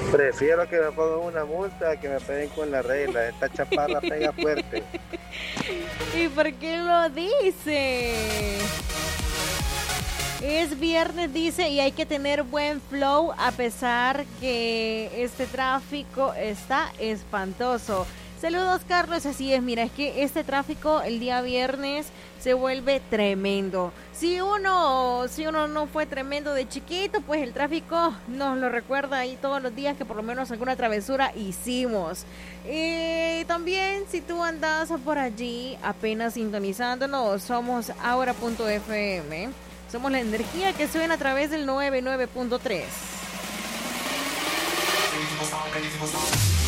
Prefiero que me pongan una multa que me peguen con la regla. Esta chaparra pega fuerte. ¿Y por qué lo dice? Es viernes, dice, y hay que tener buen flow a pesar que este tráfico está espantoso. Saludos, Carlos. Así es, mira, es que este tráfico el día viernes se vuelve tremendo. Si uno no fue tremendo de chiquito, pues el tráfico nos lo recuerda ahí todos los días que por lo menos alguna travesura hicimos. Y también si tú andas por allí apenas sintonizándonos, somos ahora.fm. Somos la energía que suena a través del 99.3.